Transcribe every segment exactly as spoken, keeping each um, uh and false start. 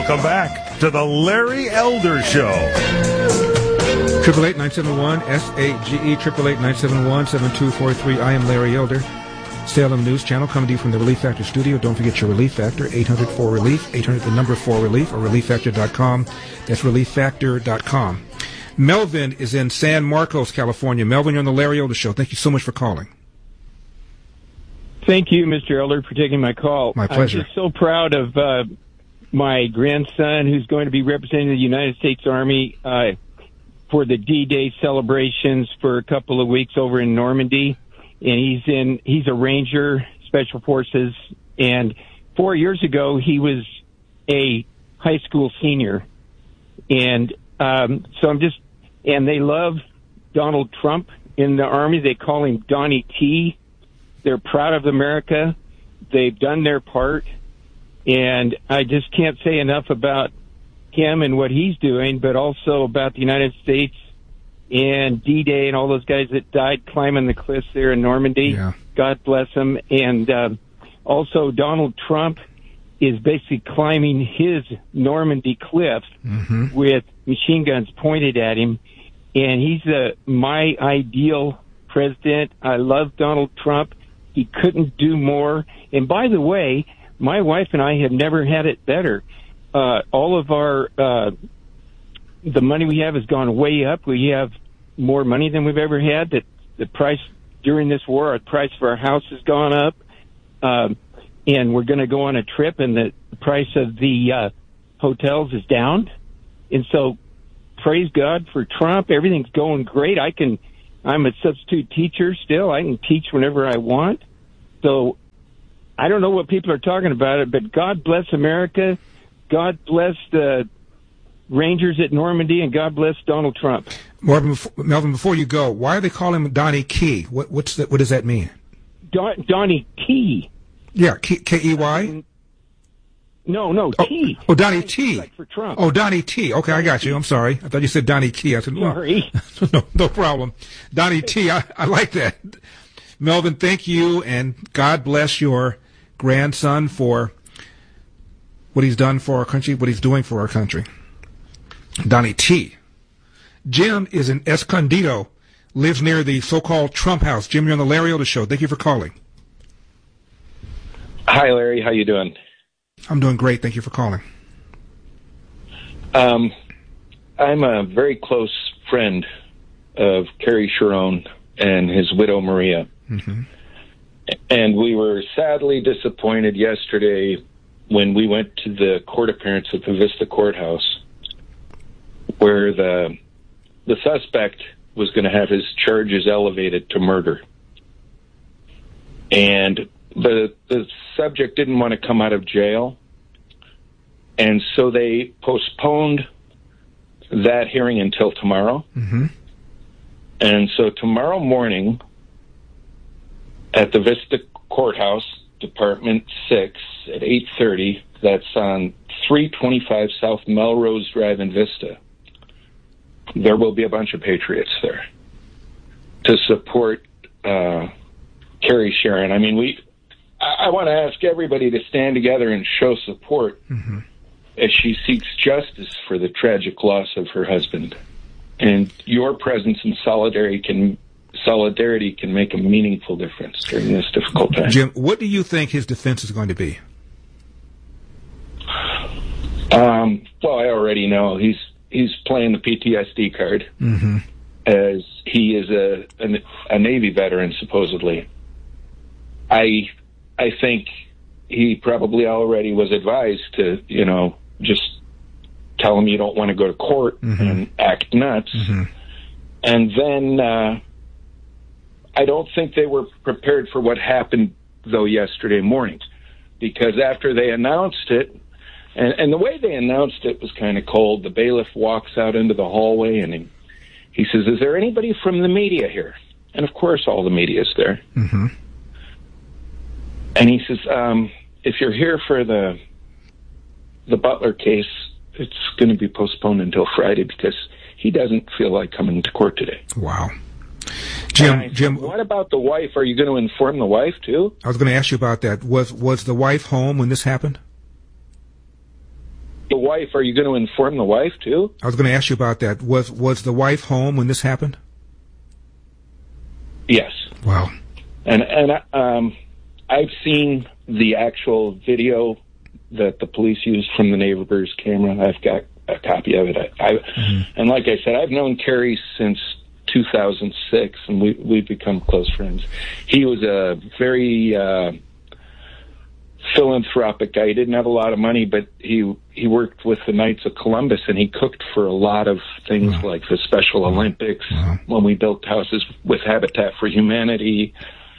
Welcome back to the Larry Elder Show. Triple eight nine seven one S A G E triple eight nine seven one seven two four three. I am Larry Elder. Salem News Channel coming to you from the Relief Factor studio. Don't forget your Relief Factor, eight hundred four relief, eight hundred the number four relief, or relief factor dot com. That's relief factor dot com. Melvin is in San Marcos, California. Melvin, you're on the Larry Elder Show. Thank you so much for calling. Thank you, Mister Elder, for taking my call. My pleasure. I'm just so proud of uh, my grandson, who's going to be representing the United States Army uh, for the D-Day celebrations for a couple of weeks over in Normandy. And he's in, he's a Ranger, Special Forces. And four years ago, he was a high school senior. And um, so I'm just, and they love Donald Trump in the Army. They call him Donnie T. They're proud of America. They've done their part. And I just can't say enough about him and what he's doing, but also about the United States and D-Day and all those guys that died climbing the cliffs there in Normandy. Yeah. God bless them. And uh, also Donald Trump is basically climbing his Normandy cliff mm-hmm. with machine guns pointed at him. And he's uh, my ideal president. I love Donald Trump. He couldn't do more. And by the way, my wife and I have never had it better. Uh, all of our, uh, the money we have has gone way up. We have more money than we've ever had. The, the price during this war, our price for our house has gone up. Um, and we're going to go on a trip, and the price of the uh, hotels is down. And so, praise God for Trump. Everything's going great. I can, I'm a substitute teacher still. I can teach whenever I want. So, I don't know what people are talking about it, but God bless America. God bless the Rangers at Normandy, and God bless Donald Trump. Marvin, Melvin, before you go, why are they calling him Donnie Key? What, what's that, what does that mean? Don, Donnie T. Yeah, K E Y? No, no, oh, T. Oh, Donnie T. Like for Trump. Oh, Donnie T. Okay, I got you. I'm sorry. I thought you said Donnie Key. I said, no, Sorry. no, no problem. Donnie T. I, I like that. Melvin, thank you, and God bless your grandson for what he's done for our country, what he's doing for our country. Donnie T. Jim is in Escondido, lives near the so-called Trump house. Jim, you're on the Larry Elder Show. Thank you for calling. Hi, Larry. How you doing? I'm doing great. Thank you for calling. Um, I'm a very close friend of Kerry Sharon and his widow, Maria. Mm-hmm. And we were sadly disappointed yesterday when we went to the court appearance at the Vista Courthouse, where the the suspect was going to have his charges elevated to murder. And the the subject didn't want to come out of jail, and so they postponed that hearing until tomorrow. Mm-hmm. And so tomorrow morning at the Vista Courthouse, Department six, at eight thirty, that's on three twenty-five South Melrose Drive in Vista, there will be a bunch of patriots there to support uh, Kerry Sharon. I mean, we. I, I want to ask everybody to stand together and show support mm-hmm. as she seeks justice for the tragic loss of her husband. And your presence and solidarity can solidarity can make a meaningful difference during this difficult time. Jim, what do you think his defense is going to be? Um, well, I already know he's he's playing the P T S D card, mm-hmm. as he is a, a a Navy veteran supposedly. I I think he probably already was advised to, you know, just tell him you don't want to go to court mm-hmm. and act nuts. Mm-hmm. And then uh, I don't think they were prepared for what happened, though, yesterday morning, because after they announced it, and, and the way they announced it was kind of cold. The bailiff walks out into the hallway, and he, he says, "Is there anybody from the media here?" And, of course, all the media is there. Mm-hmm. And he says, um, if you're here for the the Butler case, it's going to be postponed until Friday because he doesn't feel like coming to court today. Wow. Jim, said, Jim, what about the wife? Are you going to inform the wife, too? I was going to ask you about that. Was was the wife home when this happened? the wife, are you going to inform the wife too? I was going to ask you about that. Was was the wife home when this happened? Yes. Wow. And and um, I've seen the actual video that the police used from the neighbor's camera. I've got a copy of it. I, I mm-hmm. And like I said, I've known Kerry since two thousand six, and we, we've become close friends. He was a very uh, philanthropic guy. He didn't have a lot of money, but he he worked with the Knights of Columbus, and he cooked for a lot of things wow. like the Special wow. Olympics, wow. when we built houses with Habitat for Humanity.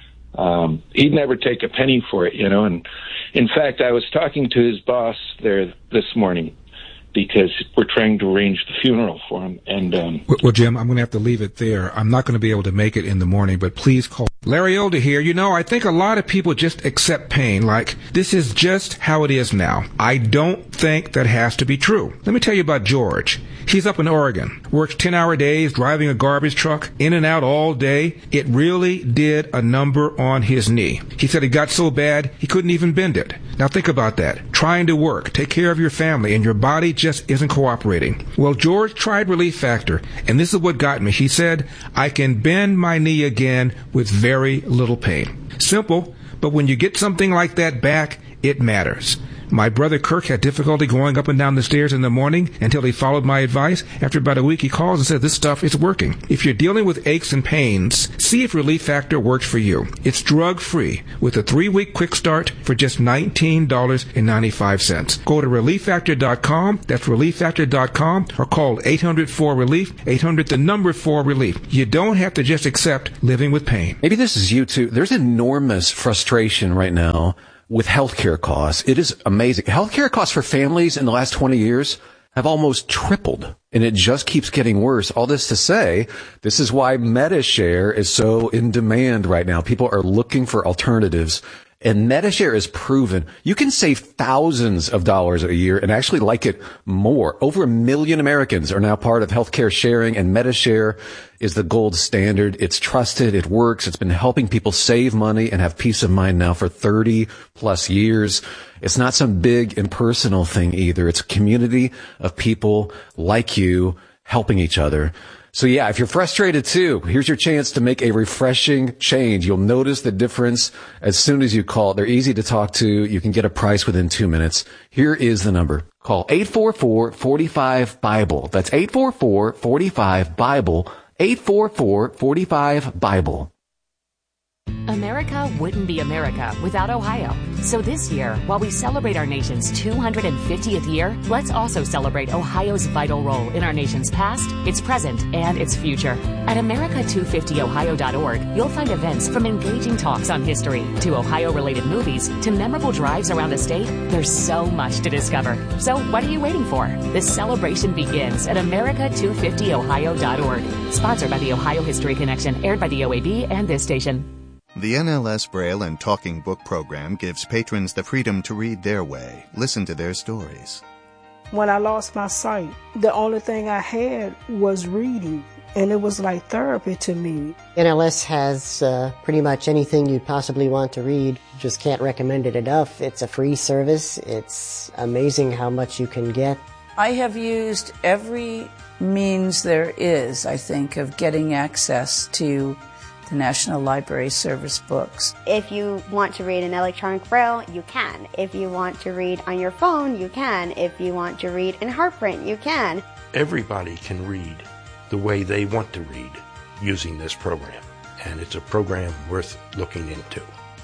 Um, he'd never take a penny for it, you know. And in fact, I was talking to his boss there this morning because we're trying to arrange the funeral for him. And um, well, well, Jim, I'm going to have to leave it there. I'm not going to be able to make it in the morning, but please call. Larry Elder here. You know, I think a lot of people just accept pain like this is just how it is now. I don't think that has to be true. Let me tell you about George. He's up in Oregon, works ten-hour days, driving a garbage truck, in and out all day. It really did a number on his knee. He said it got so bad he couldn't even bend it. Now think about that. Trying to work, take care of your family, and your body just isn't cooperating. Well, George tried Relief Factor, and this is what got me. He said, I can bend my knee again with very little pain. Simple, but when you get something like that back, it matters. My brother Kirk had difficulty going up and down the stairs in the morning until he followed my advice. After about a week, he calls and says, this stuff is working. If you're dealing with aches and pains, see if Relief Factor works for you. It's drug-free with a three-week quick start for just nineteen dollars and ninety-five cents. Go to relief factor dot com. That's relief factor dot com, or call eight hundred four relief, eight hundred the number four relief. You don't have to just accept living with pain. Maybe this is you too. There's enormous frustration right now with healthcare costs. It is amazing. Healthcare costs for families in the last twenty years have almost tripled, and it just keeps getting worse. All this to say, this is why MediShare is so in demand right now. People are looking for alternatives, and MediShare is proven you can save thousands of dollars a year and actually like it more. Over a million Americans are now part of healthcare sharing, and MediShare is the gold standard. It's trusted. It works. It's been helping people save money and have peace of mind now for thirty plus years. It's not some big impersonal thing either. It's a community of people like you helping each other. So yeah, if you're frustrated too, here's your chance to make a refreshing change. You'll notice the difference as soon as you call. They're easy to talk to. You can get a price within two minutes. Here is the number. Call eight four four, four five, BIBLE. That's eight four four, four five, BIBLE. eight four four, four five, BIBLE. America wouldn't be America without Ohio. So this year, while we celebrate our nation's two hundred fiftieth year, let's also celebrate Ohio's vital role in our nation's past, its present, and its future. At America two fifty ohio dot org, you'll find events from engaging talks on history to Ohio-related movies to memorable drives around the state. There's so much to discover. So what are you waiting for? The celebration begins at America two fifty ohio dot org. Sponsored by the Ohio History Connection, aired by the O A B and this station. The N L S Braille and Talking Book program gives patrons the freedom to read their way, listen to their stories. When I lost my sight, the only thing I had was reading, and it was like therapy to me. N L S has uh, pretty much anything you'd possibly want to read. Just can't recommend it enough. It's a free service. It's amazing how much you can get. I have used every means there is, I think, of getting access to the National Library Service books. If you want to read in electronic braille, you can. If you want to read on your phone, you can. If you want to read in heartprint, you can. Everybody can read the way they want to read using this program, and it's a program worth looking into.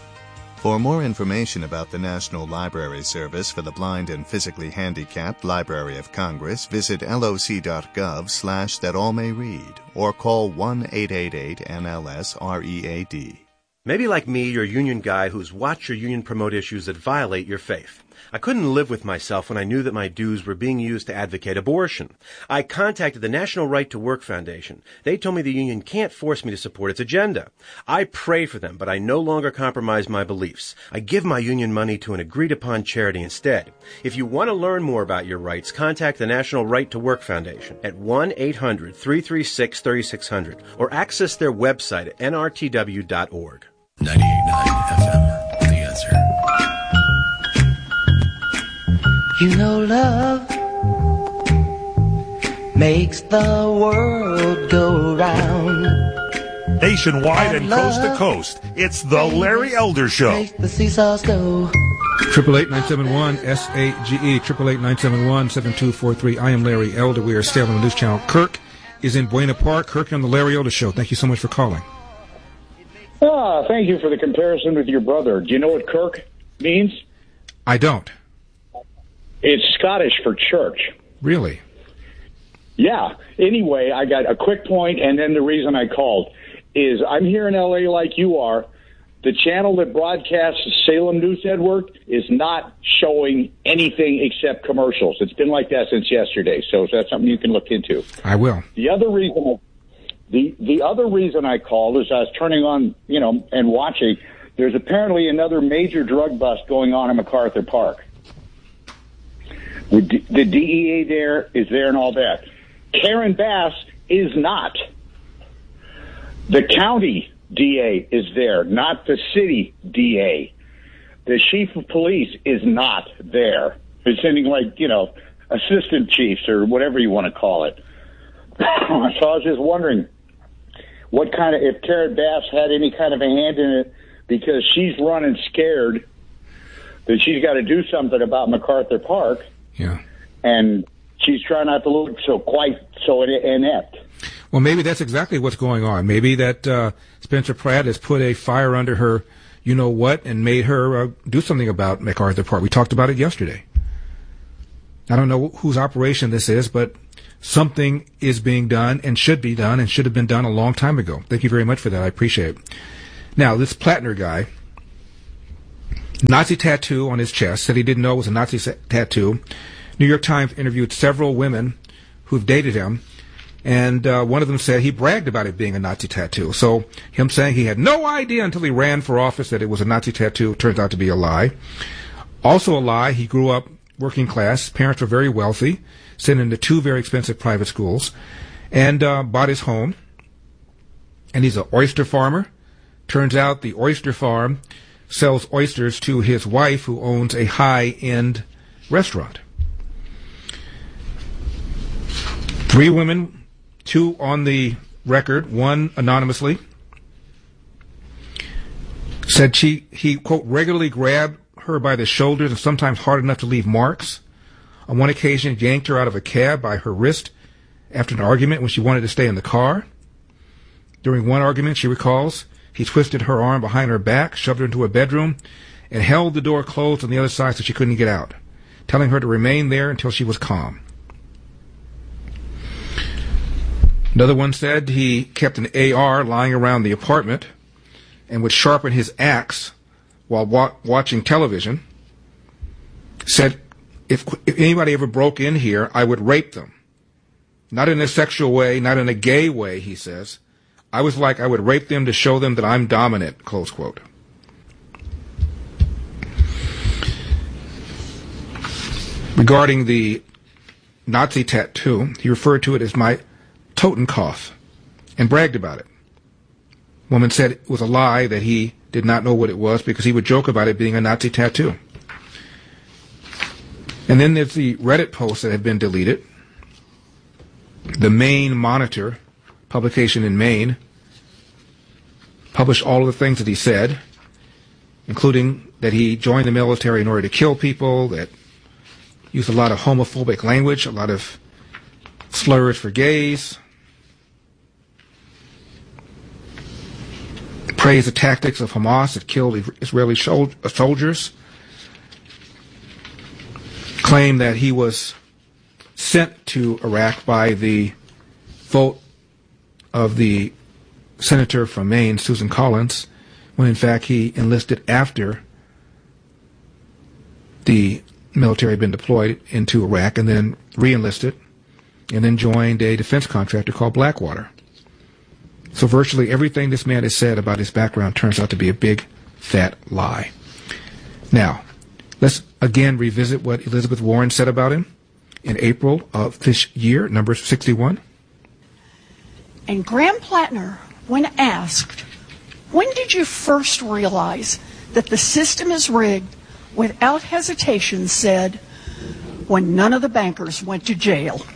For more information about the National Library Service for the Blind and Physically Handicapped Library of Congress, visit loc.gov slash that all may read or call one eight eight eight N L S R E A D. Maybe like me, you're a union guy who's watched your union promote issues that violate your faith. I couldn't live with myself when I knew that my dues were being used to advocate abortion. I contacted the National Right to Work Foundation. They told me the union can't force me to support its agenda. I pray for them, but I no longer compromise my beliefs. I give my union money to an agreed-upon charity instead. If you want to learn more about your rights, contact the National Right to Work Foundation at one eight hundred, three three six, three six zero zero or access their website at N R T W dot org. ninety-eight point nine F M, The Answer. You know love makes the world go round. Nationwide and coast to coast, it's the Larry Elder Show. Make the seesaws go. Triple eight nine seven one S A G E. Triple eight nine seven one seven two four three. I am Larry Elder. We are Salem News Channel. Kirk is in Buena Park. Kirk, you're on the Larry Elder Show. Thank you so much for calling. Ah, thank you for the comparison with your brother. Do you know what Kirk means? I don't. It's Scottish for church. Really? Yeah. Anyway, I got a quick point, and then the reason I called is I'm here in L A like you are. The channel that broadcasts Salem News Network is not showing anything except commercials. It's been like that since yesterday, so that's something you can look into. I will. The other reason, the the other reason I called is I was turning on, you know, and watching. There's apparently another major drug bust going on in MacArthur Park. The, the D E A there is there and all that. Karen Bass is not. The county D A is there, not the city D A. The chief of police is not there. It's sending, like, you know, assistant chiefs or whatever you want to call it. So I was just wondering what kind of, if Karen Bass had any kind of a hand in it, because she's running scared that she's got to do something about MacArthur Park. Yeah. And she's trying not to look so quite so inept. Well, maybe that's exactly what's going on. Maybe that uh, Spencer Pratt has put a fire under her, you know what, and made her uh, do something about MacArthur Park. We talked about it yesterday. I don't know whose operation this is, but something is being done and should be done and should have been done a long time ago. Thank you very much for that. I appreciate it. Now, this Plattner guy, Nazi tattoo on his chest, said he didn't know it was a Nazi sa- tattoo. New York Times interviewed several women who've dated him, and uh, one of them said he bragged about it being a Nazi tattoo. So him saying he had no idea until he ran for office that it was a Nazi tattoo turns out to be a lie. Also a lie, he grew up working class. Parents were very wealthy, sent him to two very expensive private schools, and uh, bought his home. And he's an oyster farmer. Turns out the oyster farm sells oysters to his wife, who owns a high-end restaurant. Three women, two on the record, one anonymously, said she he, quote, regularly grabbed her by the shoulders and sometimes hard enough to leave marks. On one occasion, yanked her out of a cab by her wrist after an argument when she wanted to stay in the car. During one argument, she recalls, he twisted her arm behind her back, shoved her into a bedroom, and held the door closed on the other side so she couldn't get out, telling her to remain there until she was calm. Another one said he kept an A R lying around the apartment and would sharpen his axe while wa- watching television. Said, if, if anybody ever broke in here, I would rape them. Not in a sexual way, not in a gay way, he says. I was like, I would rape them to show them that I'm dominant, close quote. Regarding the Nazi tattoo, he referred to it as my Totenkopf and bragged about it. Woman said it was a lie, that he did not know what it was because he would joke about it being a Nazi tattoo. And then there's the Reddit post that had been deleted. The Maine Monitor, publication in Maine, published all of the things that he said, including that he joined the military in order to kill people, that used a lot of homophobic language, a lot of slurs for gays, praised the tactics of Hamas that killed Israeli soldiers, claimed that he was sent to Iraq by the vote of the senator from Maine, Susan Collins, when in fact he enlisted after the military had been deployed into Iraq, and then re-enlisted, and then joined a defense contractor called Blackwater. So virtually everything this man has said about his background turns out to be a big, fat lie. Now, let's again revisit what Elizabeth Warren said about him in April of this year, number sixty-one. And Graham Plattner, when asked, when did you first realize that the system is rigged, without hesitation said, when none of the bankers went to jail.